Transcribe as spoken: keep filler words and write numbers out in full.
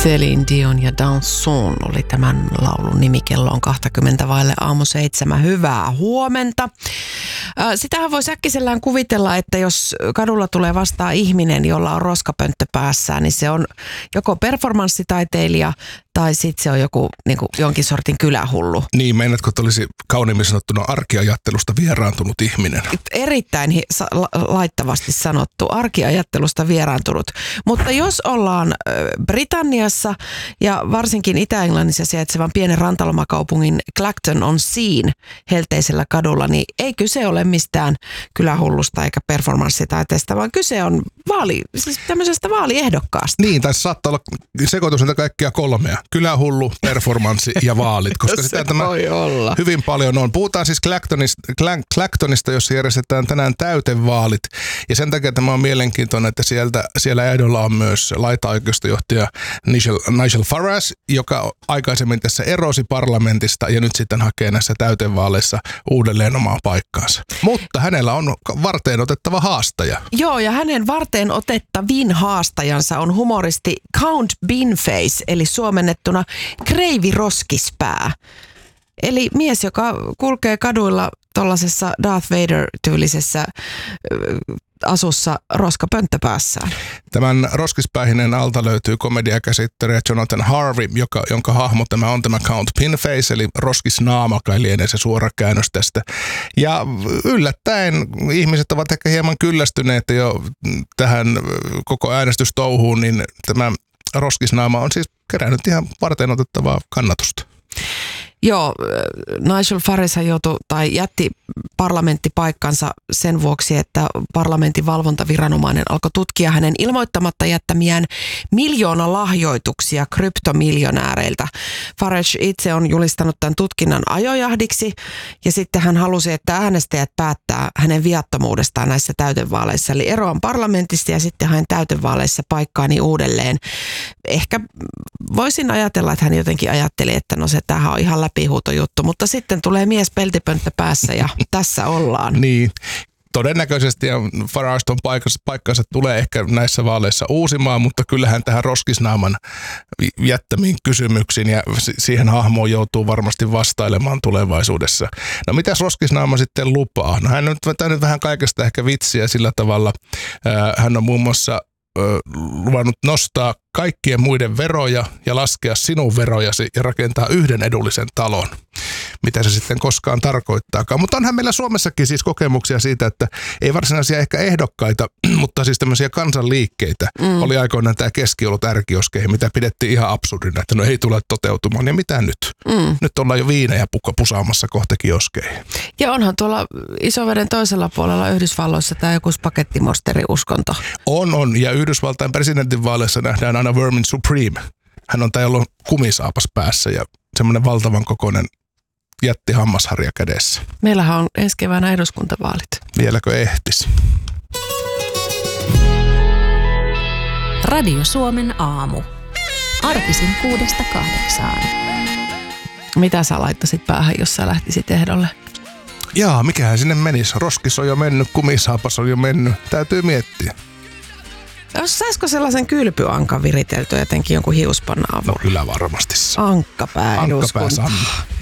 Celine Dion ja Danson oli tämän laulun nimi. Kello on kaksikymmentä vaille aamu seitsemän. Hyvää huomenta. Sitähän voi äkkisellään kuvitella, että jos kadulla tulee vastaan ihminen, jolla on roskapönttö päässään, niin se on joko performanssitaiteilija tai sitten se on joku niin kuin jonkin sortin kylähullu. Niin, meinaatko, että olisi kauniimmin sanottuna arkiajattelusta vieraantunut ihminen? Erittäin hi- sa- laittavasti sanottu, arkiajattelusta vieraantunut. Mutta jos ollaan ö, Britanniassa ja varsinkin Itä-Englannissa sijaitsevan pienen rantalomakaupungin Clacton on Sea helteisellä kadulla, niin ei kyse ole mistään kylähullusta eikä performanssitaiteesta, vaan kyse on vaali, siis tämmöisestä vaaliehdokkaasta. Niin, tai saattaa olla sekoitus näitä kaikkia kolmea. Kylähullu, performanssi ja vaalit, koska sitä tämä olla. hyvin paljon on. Puhutaan siis Clactonista, Clactonista, jossa järjestetään tänään täytevaalit. Ja sen takia tämä on mielenkiintoinen, että sieltä, siellä ehdolla on myös laita-oikeistojohtaja Nigel, Nigel Farage, joka aikaisemmin tässä erosi parlamentista ja nyt sitten hakee näissä täytevaaleissa uudelleen omaa paikkaansa. Mutta hänellä on varteen otettava haastaja. Joo, ja hänen varteen otettavin haastajansa on humoristi Count Beanface, eli suomennettuna Kreivi Roskispää. Eli mies, joka kulkee kaduilla tuollaisessa Darth Vader-tyylisessä asussa roskapönttö päässään. Tämän roskispäihinen alta löytyy komediakäsittelijä Jonathan Harvey, joka, jonka hahmo tämä on tämä Count Beanface, eli roskisnaama, kai lienee se suora käännös tästä. Ja yllättäen ihmiset ovat ehkä hieman kyllästyneet jo tähän koko äänestystouhuun, niin tämä roskisnaama on siis kerännyt ihan varteenotettavaa kannatusta. Joo, Nigel Farage joutui tai jätti parlamenttipaikkansa sen vuoksi, että parlamentin valvontaviranomainen alkoi tutkia hänen ilmoittamatta jättämiään miljoona lahjoituksia kryptomiljonääreiltä. Farage itse on julistanut tämän tutkinnan ajojahdiksi ja sitten hän halusi, että äänestäjät päättää hänen viattomuudestaan näissä täytevaaleissa. Eli eroan parlamentista ja sitten hain täytevaaleissa paikkaani uudelleen. Ehkä voisin ajatella, että hän jotenkin ajatteli, että no se tämähän on ihan läpihuutojuttu, mutta sitten tulee mies peltipönttö päässä ja tässä ollaan. Niin, todennäköisesti Farage on paikkansa, paikkansa tulee ehkä näissä vaaleissa uusimaan, mutta kyllähän tähän roskisnaaman jättämiin kysymyksiin ja siihen hahmoon joutuu varmasti vastailemaan tulevaisuudessa. No mitäs roskisnaama sitten lupaa? No hän on vetänyt vähän kaikesta ehkä vitsiä sillä tavalla. Hän on muun muassa luvannut nostaa kaikkien muiden veroja ja laskea sinun verojasi ja rakentaa yhden edullisen talon. Mitä se sitten koskaan tarkoittaakaan. Mutta onhan meillä Suomessakin siis kokemuksia siitä, että ei varsinaisia ehkä ehdokkaita, mutta siis tämmöisiä kansanliikkeitä. Mm. Oli aikoinaan tämä keskiolut ärkioskeihin, mitä pidettiin ihan absurdina, että no ei tule toteutumaan. Ja mitä nyt? Mm. Nyt ollaan jo viinejä pukka pusaamassa kohta kioskeihin. Ja onhan tuolla Isoveden toisella puolella Yhdysvalloissa tämä joku spagettimosteri-uskonto. On, on. Ja Yhdysvaltain presidentinvaaleissa nähdään aina Vermin Supreme. Hän on täällä ollut kumisaapas päässä ja semmoinen valtavan kokoinen jätti hammasharja kädessä. Meillähän on ensi keväänä eduskuntavaalit. Vieläkö ehtis? Radio Suomen aamu. Arkisin kuudesta kahdeksaan. Mitä sä laittaisit päähän, jos sä lähtisit ehdolle? Jaa, mikähän sinne menisi? Roskis on jo mennyt, kumisaapas on jo mennyt. Täytyy miettiä. Jos saisiko sellaisen kylpyankan viriteltyä jotenkin jonkun hiuspannan avulla? No kyllä varmasti saa. Ankkapää eduskunta. Ankkapää Sanna.